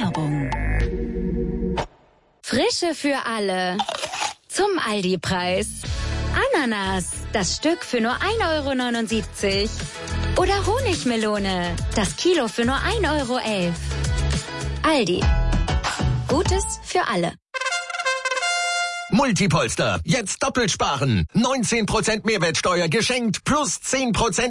Werbung. Frische für alle. Zum Aldi-Preis. Ananas, das Stück für nur 1,79 €. Oder Honigmelone, das Kilo für nur 1,11 €. Aldi. Gutes für alle. Multipolster, jetzt doppelt sparen. 19% Mehrwertsteuer geschenkt plus 10%